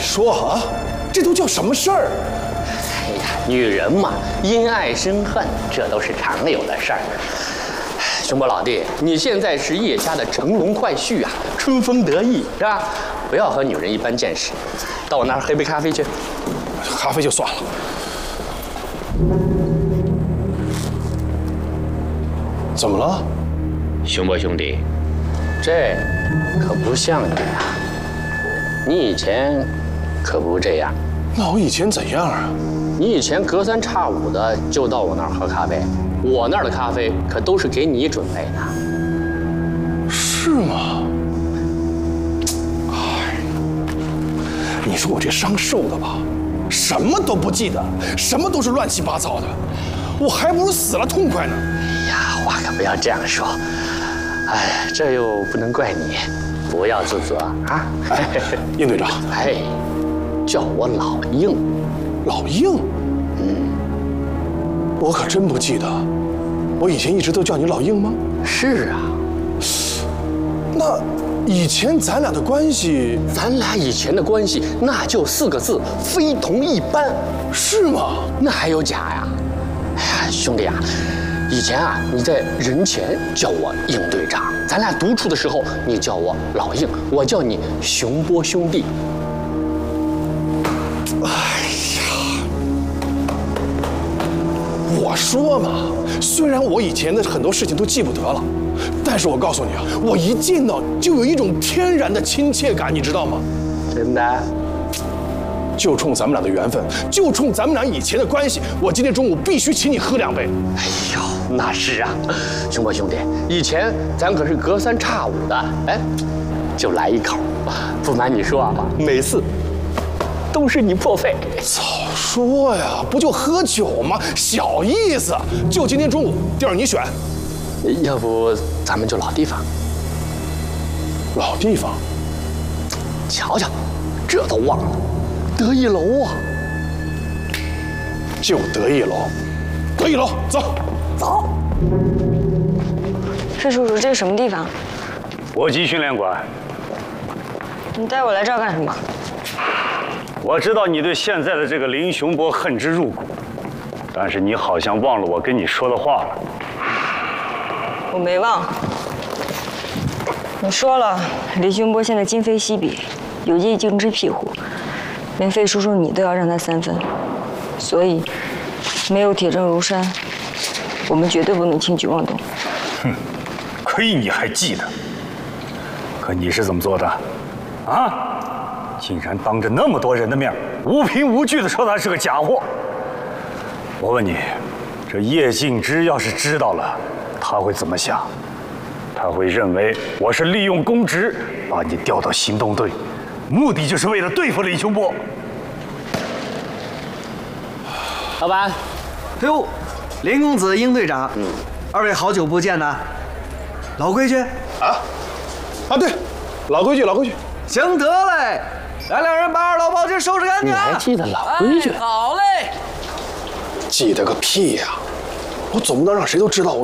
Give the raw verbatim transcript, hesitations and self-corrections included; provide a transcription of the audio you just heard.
说啊，这都叫什么事儿？ 哎呀，女人嘛，因爱生恨，这都是常有的事儿。熊博老弟，你现在是叶家的乘龙快婿啊，春风得意是吧？不要和女人一般见识，到我那儿喝杯咖啡去。 咖啡就算了。怎么了？ 熊博兄弟，这可不像你啊！你以前可不这样。 那我以前怎样啊？ 你以前隔三差五的就到我那儿喝咖啡，我那儿的咖啡可都是给你准备的。 是吗？哎，你说我这伤受的吧，什么都不记得，什么都是乱七八糟的，我还不如死了痛快呢。 哎呀，话可不要这样说。哎，这又不能怪你，不要自责啊。 哎，应队长， 哎，叫我老应。 老应？ 嗯， 我可真不记得，我以前一直都叫你老应吗？ 是啊。 那以前咱俩的关系， 咱俩以前的关系，那就四个字，非同一般。 是吗？ 那还有假呀？哎呀，兄弟啊，以前啊，你在人前叫我应队长，咱俩独处的时候，你叫我老应，我叫你熊波兄弟。 哎呀，我说嘛，虽然我以前的很多事情都记不得了，但是我告诉你啊，我一见到就有一种天然的亲切感，你知道吗？ 真的？ 就冲咱们俩的缘分，就冲咱们俩以前的关系，我今天中午必须请你喝两杯。 哎呦，那是啊，熊波兄弟，以前咱可是隔三差五的，哎，就来一口。不瞒你说啊，每次都是你破费。 早说呀，不就喝酒吗？小意思。就今天中午，地儿你选。 要不咱们就老地方。 老地方。 瞧瞧，这都忘了。得意楼啊， 就得意楼，得意楼，走， 走。 费叔叔，这是什么地方？ 搏击训练馆。 你带我来这儿干什么？ 我知道你对现在的这个林雄波恨之入骨，但是你好像忘了我跟你说的话了。 我没忘。你说了，林雄波现在今非昔比，有意竞之庇护。连费叔叔你都要让他三分，所以没有铁证如山，我们绝对不能轻举妄动。 哼，亏你还记得。可你是怎么做的？啊！竟然当着那么多人的面，无凭无据的说他是个假货。我问你，这叶敬之要是知道了，他会怎么想？他会认为我是利用公职把你调到行动队。目的就是为了对付林雄波。 老板， 哎呦，林公子、应队长，嗯，二位好久不见呐。老规矩啊，啊对，老规矩，老规矩。 行得嘞，来两人把二老包间收拾干净。 你还记得老规矩？ 好嘞。 记得个屁呀！我总不能让谁都知道我。